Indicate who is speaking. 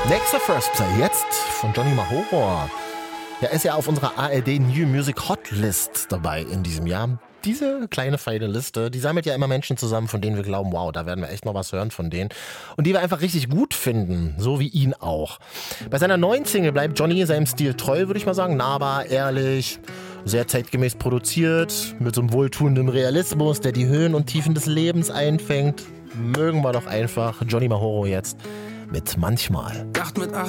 Speaker 1: Nächster First Play jetzt von Johnny Mahoro. Er ist ja auf unserer ARD New Music Hotlist dabei in diesem Jahr. Diese kleine feine Liste, die sammelt ja immer Menschen zusammen, von denen wir glauben, wow, da werden wir echt mal was hören von denen. Und die wir einfach richtig gut finden, so wie ihn auch. Bei seiner neuen Single bleibt Johnny seinem Stil treu, würde ich mal sagen. Nahbar, ehrlich, sehr zeitgemäß produziert, mit so einem wohltuenden Realismus, der die Höhen und Tiefen des Lebens einfängt. Mögen wir doch einfach Johnny Mahoro jetzt mit Manchmal.